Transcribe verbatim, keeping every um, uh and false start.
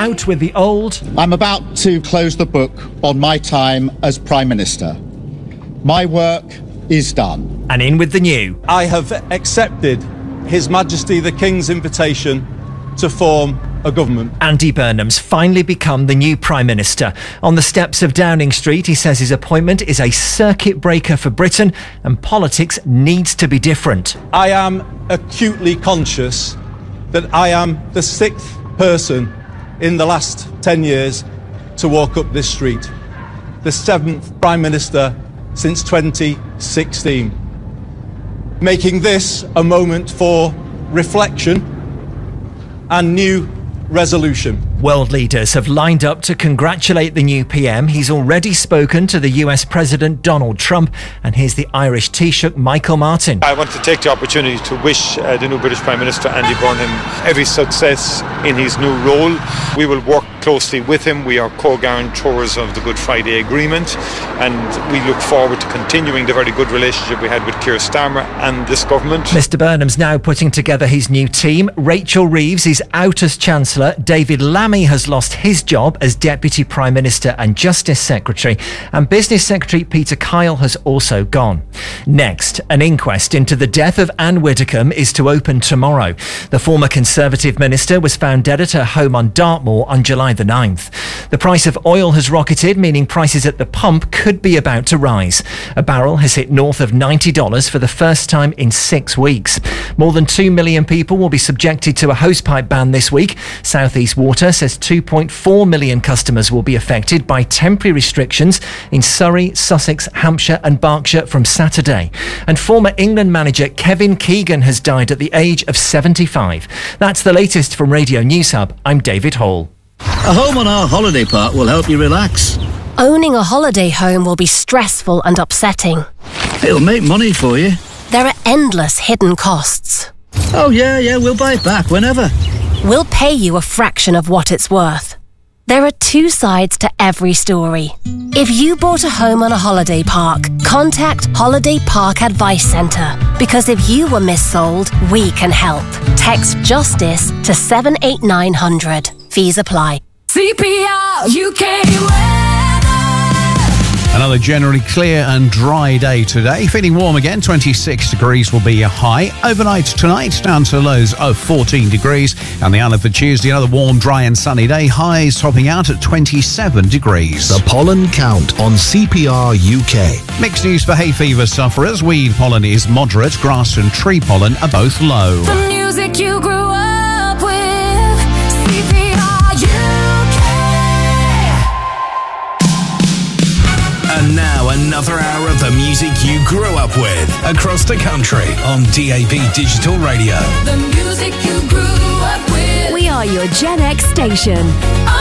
out with the old. I'm about to close the book on my time as Prime Minister. My work is done. And in with the new. I have accepted His Majesty the King's invitation to form a government. Andy Burnham's finally become the new Prime Minister. On the steps of Downing Street, he says his appointment is a circuit breaker for Britain and politics needs to be different. I am acutely conscious that I am the sixth person in the last ten years to walk up this street, the seventh Prime Minister since twenty sixteen, making this a moment for reflection and new resolution. World leaders have lined up to congratulate the new P M. He's already spoken to the U S President Donald Trump, and here's the Irish Taoiseach Michael Martin. I want to take the opportunity to wish uh, the new British Prime Minister Andy Burnham every success in his new role. We will work closely with him. We are co-guarantors of the Good Friday Agreement, and we look forward to continuing the very good relationship we had with Keir Starmer and this government. Mister Burnham's now putting together his new team. Rachel Reeves is out as Chancellor. David Lammy has lost his job as Deputy Prime Minister and Justice Secretary, and Business Secretary Peter Kyle has also gone. Next, an inquest into the death of Anne Widdecombe is to open tomorrow. The former Conservative minister was found dead at her home on Dartmoor on July the ninth. The price of oil has rocketed, meaning prices at the pump could be about to rise. A barrel has hit north of ninety dollars for the first time in six weeks. More than two million people will be subjected to a hosepipe ban this week. South East Water says two point four million customers will be affected by temporary restrictions in Surrey, Sussex, Hampshire and Berkshire from Saturday. And former England manager Kevin Keegan has died at the age of seventy-five. That's the latest from Radio News Hub. I'm David Hall. A home on our holiday park will help you relax. Owning a holiday home will be stressful and upsetting. It'll make money for you. There are endless hidden costs. Oh yeah, yeah, we'll buy it back whenever. We'll pay you a fraction of what it's worth. There are two sides to every story. If you bought a home on a holiday park, contact Holiday Park Advice Centre, because if you were missold, we can help. Text JUSTICE to seven eight nine hundred. Fees apply. C P R U K weather. Another generally clear and dry day today. Feeling warm again, twenty-six degrees will be a high. Overnight tonight, down to lows of fourteen degrees. And the outlook for Tuesday, another warm, dry and sunny day. Highs topping out at twenty-seven degrees. The pollen count on C P R U K. Mixed news for hay fever sufferers. Weed pollen is moderate. Grass and tree pollen are both low. The music you grew up with, C P R U K. And now another hour of the music you grew up with across the country on D A B Digital Radio. The music you grew up with. We are your Gen X station.